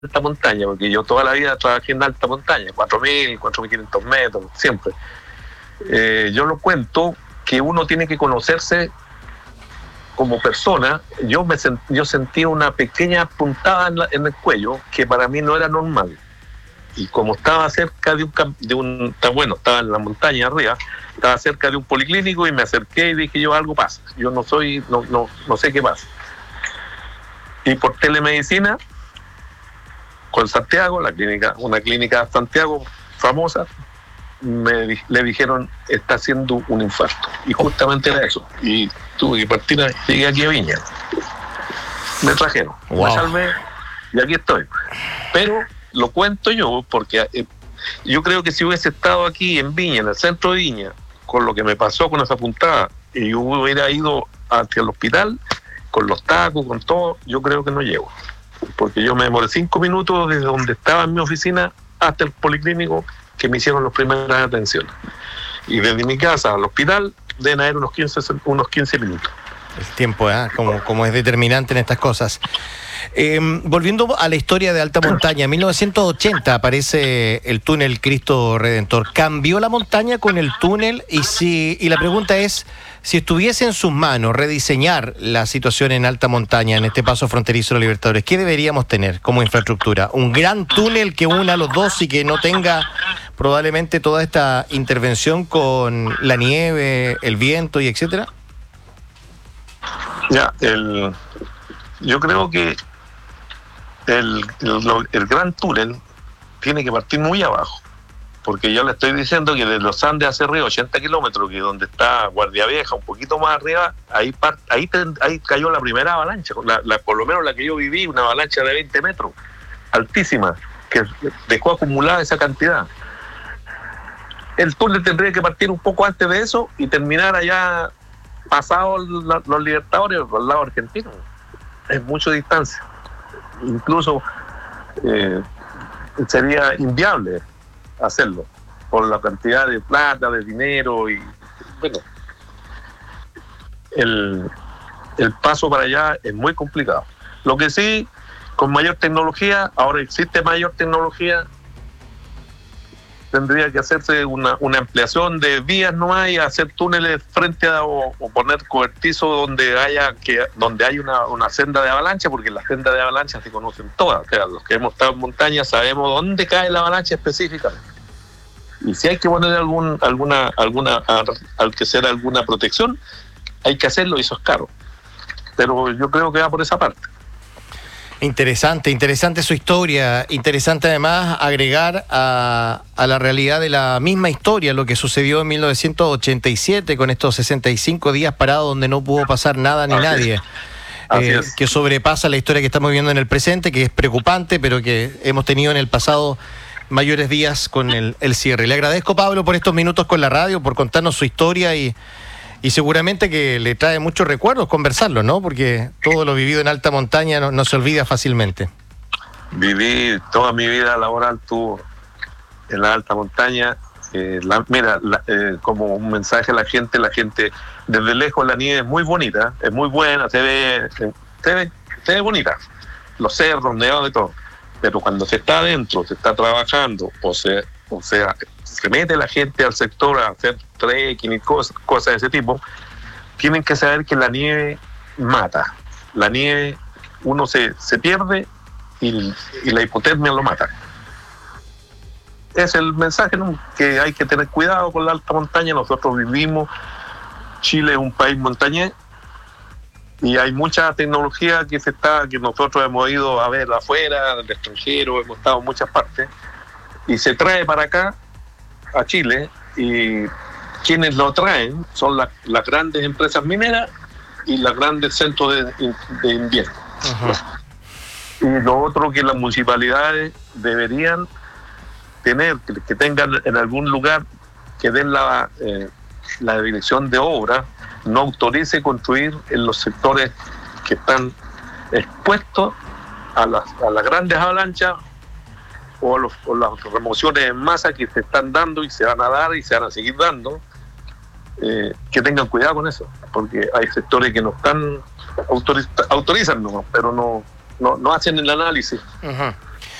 alta montaña, porque yo toda la vida trabajé en alta montaña, 4.000, 4.500 metros, siempre. Yo lo cuento que uno tiene que conocerse como persona. Yo sentí una pequeña puntada en el cuello que para mí no era normal. Y como estaba cerca estaba en la montaña arriba, estaba cerca de un policlínico y me acerqué y dije yo, algo pasa. Yo no sé qué pasa. Y por telemedicina, con Santiago, una clínica de Santiago famosa, le dijeron, está haciendo un infarto. Y justamente era eso. Y tuve que partir, llegué aquí a Viña. Me trajeron, me salvé y aquí estoy. Pero lo cuento yo porque yo creo que si hubiese estado aquí en Viña, en el centro de Viña, con lo que me pasó con esa puntada, y yo hubiera ido hacia el hospital, con los tacos, con todo, yo creo que no llego. Porque yo me demoré 5 minutos desde donde estaba en mi oficina hasta el policlínico que me hicieron las primeras atenciones. Y desde mi casa al hospital deben haber unos 15 minutos. El tiempo, como es determinante en estas cosas. Volviendo a la historia de alta montaña, en 1980 aparece el túnel Cristo Redentor. ¿Cambió la montaña con el túnel? Y la pregunta es, si estuviese en sus manos rediseñar la situación en alta montaña, en este paso fronterizo de los Libertadores, ¿qué deberíamos tener como infraestructura? ¿Un gran túnel que una a los dos y que no tenga probablemente toda esta intervención con la nieve, el viento y etcétera? Yo creo que el gran túnel tiene que partir muy abajo, porque yo le estoy diciendo que de los Andes hacia arriba, 80 kilómetros, que donde está Guardia Vieja, un poquito más arriba, ahí cayó la primera avalancha, por lo menos la que yo viví, una avalancha de 20 metros, altísima, que dejó acumulada esa cantidad. El túnel tendría que partir un poco antes de eso y terminar allá pasado los Libertadores, al lado argentino. Es mucha distancia. Incluso sería inviable hacerlo por la cantidad de plata, de dinero y bueno, el paso para allá es muy complicado. Lo que sí, con mayor tecnología, ahora existe mayor tecnología, tendría que hacerse una ampliación de vías, no hay, hacer túneles frente a o poner cobertizo donde hay una senda de avalancha, porque las sendas de avalancha se conocen todas. O sea, los que hemos estado en montaña sabemos dónde cae la avalancha específicamente. Y si hay que poner alguna protección, hay que hacerlo y eso es caro. Pero yo creo que va por esa parte. Interesante su historia, interesante además agregar a la realidad de la misma historia lo que sucedió en 1987 con estos 65 días parados donde no pudo pasar nada ni nadie, que sobrepasa la historia que estamos viviendo en el presente, que es preocupante, pero que hemos tenido en el pasado mayores días con el cierre. Le agradezco, Pablo, por estos minutos con la radio, por contarnos su historia y seguramente que le trae muchos recuerdos conversarlo, ¿no? Porque todo lo vivido en alta montaña no se olvida fácilmente. Viví toda mi vida laboral en la alta montaña. Como un mensaje a la gente desde lejos la nieve es muy bonita, es muy buena, se ve bonita, los cerros, nevados y todo. Pero cuando se está adentro, se está trabajando, o sea, se mete la gente al sector a hacer trekking y cosas de ese tipo, tienen que saber que la nieve mata. La nieve, uno se pierde y la hipotermia lo mata. Es el mensaje, ¿no? Que hay que tener cuidado con la alta montaña. Nosotros vivimos, Chile es un país montañés y hay mucha tecnología que nosotros hemos ido a ver afuera, del extranjero, hemos estado en muchas partes y se trae para acá a Chile, y quienes lo traen son las grandes empresas mineras y los grandes centros de invierno. Uh-huh. Y lo otro que las municipalidades deberían tener, que tengan en algún lugar, que den la dirección de obra, no autorice construir en los sectores que están expuestos a las grandes avalanchas o las remociones en masa que se están dando y se van a dar y se van a seguir dando, que tengan cuidado con eso, porque hay sectores que no están autorizan, pero no hacen el análisis. Uh-huh.